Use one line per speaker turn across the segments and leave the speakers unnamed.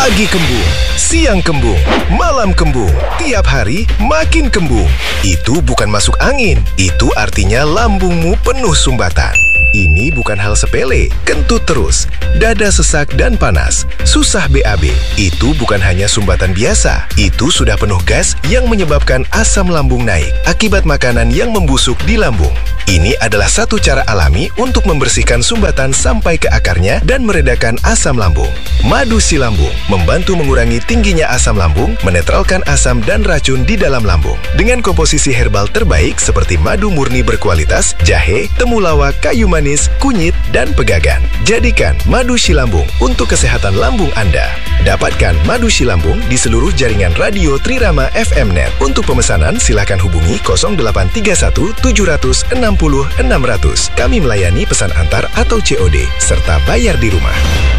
Pagi kembung, siang kembung, malam kembung. Tiap hari makin kembung. Itu bukan masuk angin, itu artinya lambungmu penuh sumbatan. Ini bukan hal sepele, kentut terus, dada sesak dan panas, susah BAB. Itu bukan hanya sumbatan biasa, itu sudah penuh gas yang menyebabkan asam lambung naik akibat makanan yang membusuk di lambung. Ini adalah satu cara alami untuk membersihkan sumbatan sampai ke akarnya dan meredakan asam lambung. Madu si lambung membantu mengurangi tingginya asam lambung, menetralkan asam dan racun di dalam lambung. Dengan komposisi herbal terbaik seperti madu murni berkualitas, jahe, temulawak, kayu manis, kunyit, dan pegagan. Jadikan madu si lambung untuk kesehatan lambung Anda. Dapatkan madu si lambung di seluruh jaringan radio Trirama FM Net. Untuk pemesanan silakan hubungi 0831 760 600. Kami melayani pesan antar atau COD serta bayar di rumah.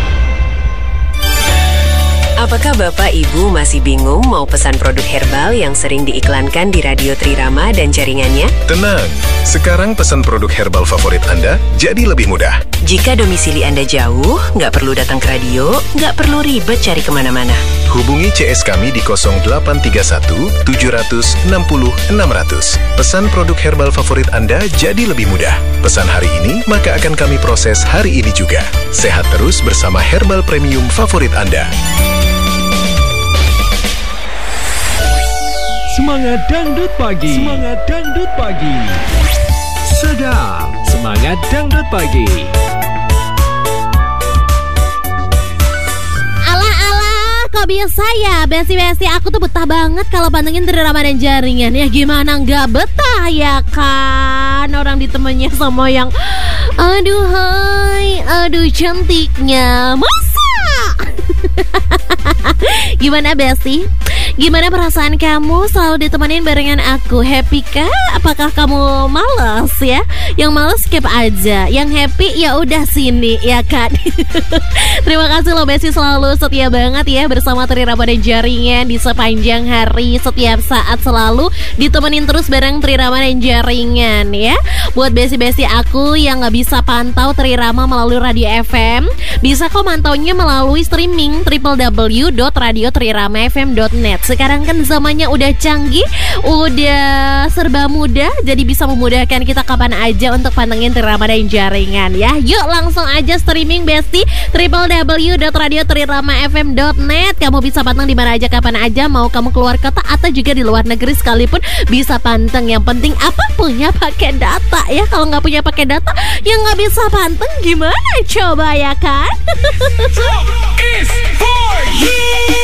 Apakah Bapak Ibu masih bingung mau pesan produk herbal yang sering diiklankan di Radio Trirama dan jaringannya?
Tenang, sekarang pesan produk herbal favorit Anda jadi lebih mudah.
Jika domisili Anda jauh, nggak perlu datang ke radio, nggak perlu ribet cari kemana-mana.
Hubungi CS kami di 0831 760 600. Pesan produk herbal favorit Anda jadi lebih mudah. Pesan hari ini, maka akan kami proses hari ini juga. Sehat terus bersama herbal premium favorit Anda.
Semangat Dangdut Pagi. Semangat Dangdut Pagi. Sedap. Semangat Dangdut Pagi.
Alah, kok bisa ya? Besti-besti aku tuh betah banget kalau pantengin Trirama dan jaringan. Ya gimana nggak betah ya kan? Orang ditemennya sama yang aduh hai, aduh cantiknya. Masa? Gimana Besti? Gimana perasaan kamu selalu ditemenin barengan aku? Happy kah? Apakah kamu malas ya? Yang malas skip aja. Yang happy ya udah sini ya kan. Terima kasih loh Besti selalu setia banget ya bersama Trirama dan jaringan di sepanjang hari, setiap saat selalu ditemenin terus bareng Trirama dan jaringan ya. Buat Besti-besti aku yang nggak bisa pantau Trirama melalui radio FM, bisa kok mantaunya melalui streaming www.radiotrirama.fm.net. Sekarang kan zamannya udah canggih, udah serba mudah, jadi bisa memudahkan kita kapan aja untuk pantengin Trirama dan jaringan ya. Yuk langsung aja streaming Besti www.radiotrirama.fm.net. Kamu bisa panteng di mana aja kapan aja, mau kamu keluar kota atau juga di luar negeri sekalipun bisa panteng. Yang penting apa? Punya pakai data ya. Kalau nggak punya pakai data, yang nggak bisa panteng gimana coba ya kan?